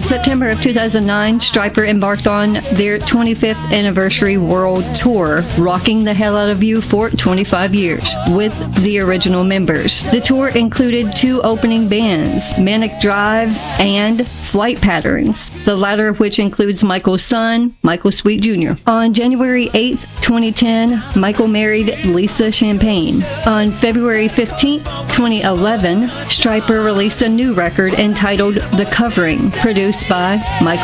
September of 2009, Stryper embarked on their 25th anniversary world tour, Rocking the Hell Out of You for 25 years, with the original members. The tour included 2 opening bands, Manic Drive and Flight Patterns, the latter of which includes Michael's son, Michael Sweet Jr. On January 8, 2010, Michael married Lisa Champagne. On February 15, 2011, Stryper released a new record entitled The Covering, produced by Michael